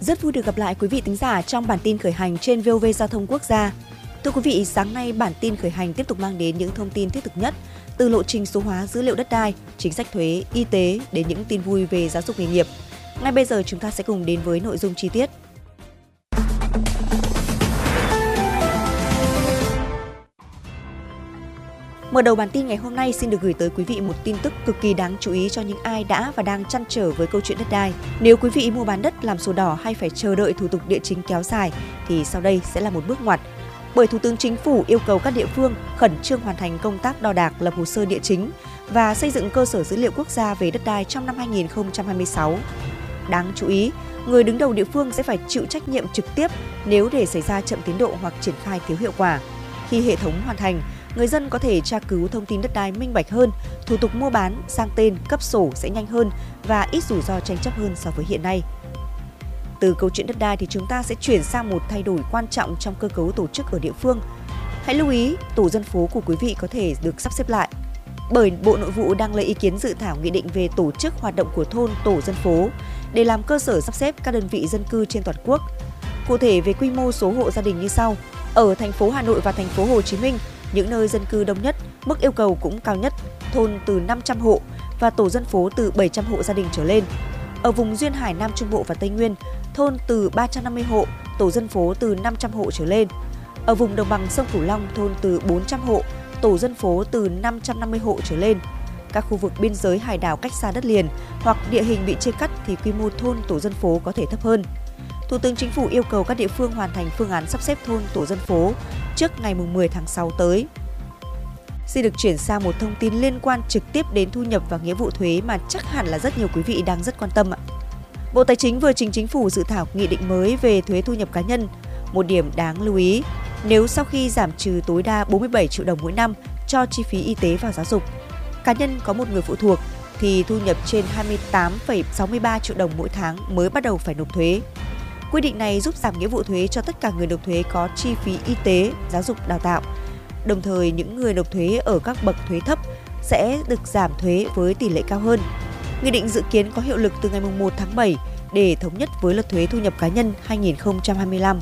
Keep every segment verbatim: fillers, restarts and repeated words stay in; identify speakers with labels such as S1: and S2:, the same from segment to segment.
S1: Rất vui được gặp lại quý vị thính giả trong bản tin khởi hành trên vê o vê Giao thông Quốc gia. Thưa quý vị, sáng nay bản tin khởi hành tiếp tục mang đến những thông tin thiết thực nhất từ lộ trình số hóa dữ liệu đất đai, chính sách thuế, y tế đến những tin vui về giáo dục nghề nghiệp. Ngay bây giờ chúng ta sẽ cùng đến với nội dung chi tiết. Mở đầu bản tin ngày hôm nay xin được gửi tới quý vị một tin tức cực kỳ đáng chú ý cho những ai đã và đang trăn trở với câu chuyện đất đai. Nếu quý vị mua bán đất làm sổ đỏ hay phải chờ đợi thủ tục địa chính kéo dài thì sau đây sẽ là một bước ngoặt. Bởi Thủ tướng Chính phủ yêu cầu các địa phương khẩn trương hoàn thành công tác đo đạc, lập hồ sơ địa chính và xây dựng cơ sở dữ liệu quốc gia về đất đai trong năm hai nghìn không trăm hai mươi sáu. Đáng chú ý, người đứng đầu địa phương sẽ phải chịu trách nhiệm trực tiếp nếu để xảy ra chậm tiến độ hoặc triển khai thiếu hiệu quả. Khi hệ thống hoàn thành, người dân có thể tra cứu thông tin đất đai minh bạch hơn, thủ tục mua bán, sang tên, cấp sổ sẽ nhanh hơn và ít rủi ro tranh chấp hơn so với hiện nay. Từ câu chuyện đất đai thì chúng ta sẽ chuyển sang một thay đổi quan trọng trong cơ cấu tổ chức ở địa phương. Hãy lưu ý, tổ dân phố của quý vị có thể được sắp xếp lại. Bởi Bộ Nội vụ đang lấy ý kiến dự thảo nghị định về tổ chức hoạt động của thôn, tổ dân phố để làm cơ sở sắp xếp các đơn vị dân cư trên toàn quốc. Cụ thể về quy mô số hộ gia đình như sau: ở thành phố Hà Nội và thành phố Hồ Chí Minh, những nơi dân cư đông nhất, mức yêu cầu cũng cao nhất, thôn từ năm trăm hộ và tổ dân phố từ bảy trăm hộ gia đình trở lên. Ở vùng duyên hải Nam Trung Bộ và Tây Nguyên, thôn từ ba trăm năm mươi hộ, tổ dân phố từ năm trăm hộ trở lên. Ở vùng đồng bằng sông Cửu Long, thôn từ bốn trăm hộ, tổ dân phố từ năm trăm năm mươi hộ trở lên. Các khu vực biên giới hải đảo cách xa đất liền hoặc địa hình bị chia cắt thì quy mô thôn, tổ dân phố có thể thấp hơn. Thủ tướng Chính phủ yêu cầu các địa phương hoàn thành phương án sắp xếp thôn, tổ dân phố trước ngày mười tháng sáu tới. Xin được chuyển sang một thông tin liên quan trực tiếp đến thu nhập và nghĩa vụ thuế mà chắc hẳn là rất nhiều quý vị đang rất quan tâm ạ. Bộ Tài chính vừa trình Chính phủ dự thảo nghị định mới về thuế thu nhập cá nhân. Một điểm đáng lưu ý, nếu sau khi giảm trừ tối đa bốn mươi bảy triệu đồng mỗi năm cho chi phí y tế và giáo dục, cá nhân có một người phụ thuộc thì thu nhập trên hai mươi tám phẩy sáu mươi ba triệu đồng mỗi tháng mới bắt đầu phải nộp thuế. Quy định này giúp giảm nghĩa vụ thuế cho tất cả người nộp thuế có chi phí y tế, giáo dục, đào tạo. Đồng thời, những người nộp thuế ở các bậc thuế thấp sẽ được giảm thuế với tỷ lệ cao hơn. Nghị định dự kiến có hiệu lực từ ngày một tháng bảy để thống nhất với luật thuế thu nhập cá nhân hai nghìn không trăm hai mươi lăm.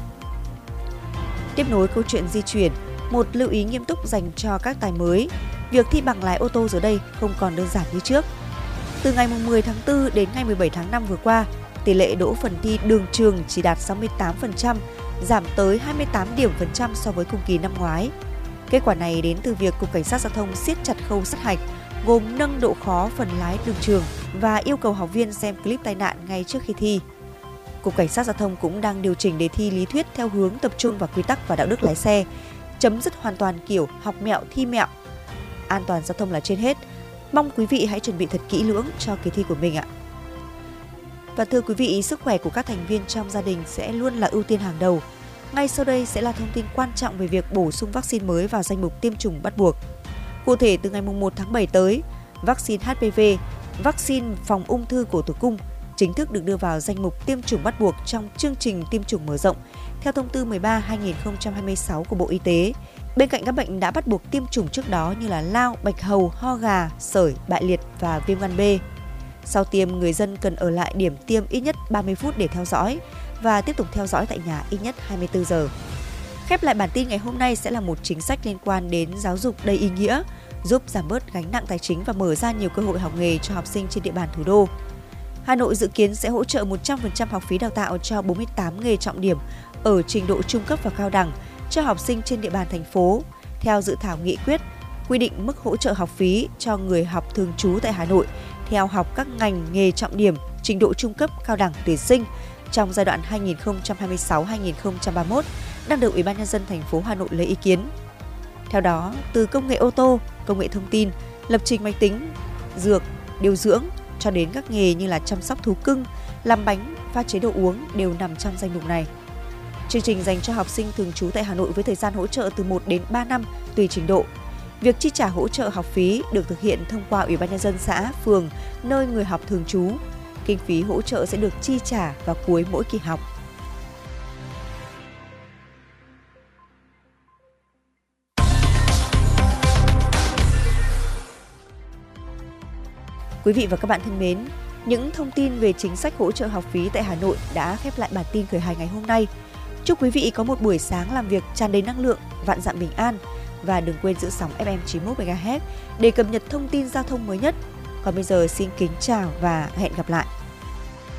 S1: Tiếp nối câu chuyện di chuyển, một lưu ý nghiêm túc dành cho các tài mới. Việc thi bằng lái ô tô giờ đây không còn đơn giản như trước. Từ ngày mười tháng tư đến ngày mười bảy tháng năm vừa qua, tỷ lệ đỗ phần thi đường trường chỉ đạt sáu mươi tám phần trăm, giảm tới hai mươi tám điểm phần trăm so với cùng kỳ năm ngoái. Kết quả này đến từ việc Cục Cảnh sát Giao thông siết chặt khâu sát hạch, gồm nâng độ khó phần lái đường trường và yêu cầu học viên xem clip tai nạn ngay trước khi thi. Cục Cảnh sát Giao thông cũng đang điều chỉnh đề thi lý thuyết theo hướng tập trung vào quy tắc và đạo đức lái xe, chấm dứt hoàn toàn kiểu học mẹo thi mẹo. An toàn giao thông là trên hết. Mong quý vị hãy chuẩn bị thật kỹ lưỡng cho kỳ thi của mình ạ. Và thưa quý vị, sức khỏe của các thành viên trong gia đình sẽ luôn là ưu tiên hàng đầu. Ngay sau đây sẽ là thông tin quan trọng về việc bổ sung vaccine mới vào danh mục tiêm chủng bắt buộc. Cụ thể, từ ngày một tháng bảy tới, vaccine hát pê vê, vaccine phòng ung thư cổ tử cung chính thức được đưa vào danh mục tiêm chủng bắt buộc trong chương trình tiêm chủng mở rộng theo thông tư mười ba trên hai nghìn không trăm hai mươi sáu của Bộ Y tế. Bên cạnh các bệnh đã bắt buộc tiêm chủng trước đó như là lao, bạch hầu, ho gà, sởi, bại liệt và viêm gan B. Sau tiêm, người dân cần ở lại điểm tiêm ít nhất ba mươi phút để theo dõi và tiếp tục theo dõi tại nhà ít nhất hai mươi tư giờ. Khép lại bản tin ngày hôm nay sẽ là một chính sách liên quan đến giáo dục đầy ý nghĩa, giúp giảm bớt gánh nặng tài chính và mở ra nhiều cơ hội học nghề cho học sinh trên địa bàn thủ đô. Hà Nội dự kiến sẽ hỗ trợ một trăm phần trăm học phí đào tạo cho bốn mươi tám nghề trọng điểm ở trình độ trung cấp và cao đẳng cho học sinh trên địa bàn thành phố. Theo dự thảo nghị quyết, quy định mức hỗ trợ học phí cho người học thường trú tại Hà Nội theo học các ngành nghề trọng điểm trình độ trung cấp cao đẳng tuyển sinh trong giai đoạn hai nghìn không trăm hai mươi sáu đến hai nghìn không trăm ba mươi mốt đang được Ủy ban Nhân dân thành phố Hà Nội lấy ý kiến. Theo đó, từ công nghệ ô tô, công nghệ thông tin, lập trình máy tính, dược, điều dưỡng cho đến các nghề như là chăm sóc thú cưng, làm bánh, pha chế đồ uống đều nằm trong danh mục này. Chương trình dành cho học sinh thường trú tại Hà Nội với thời gian hỗ trợ từ một đến ba năm tùy trình độ. Việc chi trả hỗ trợ học phí được thực hiện thông qua Ủy ban Nhân dân xã, phường, nơi người học thường trú. Kinh phí hỗ trợ sẽ được chi trả vào cuối mỗi kỳ học. Quý vị và các bạn thân mến, Những thông tin về chính sách hỗ trợ học phí tại Hà Nội đã khép lại bản tin khởi hành ngày hôm nay. Chúc quý vị có một buổi sáng làm việc tràn đầy năng lượng, vạn dặm bình an. Và đừng quên giữ sóng ép em chín mươi mốt mê ga héc để cập nhật thông tin giao thông mới nhất. Còn bây giờ xin kính chào và hẹn gặp lại.